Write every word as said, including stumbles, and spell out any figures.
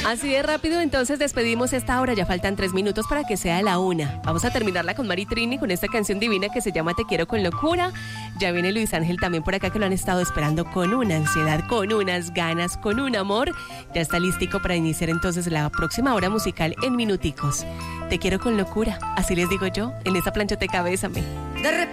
Así de rápido, entonces despedimos esta hora. Ya faltan tres minutos para que sea la una. Vamos a terminarla con Mari Trini, con esta canción divina que se llama Te quiero con locura. Ya viene Luis Ángel también por acá, que lo han estado esperando con una ansiedad, con unas ganas, con un amor. Ya está listico para iniciar entonces la próxima hora musical en minuticos. Te quiero con locura, así les digo yo, en esa planchoteca Bésame. De repente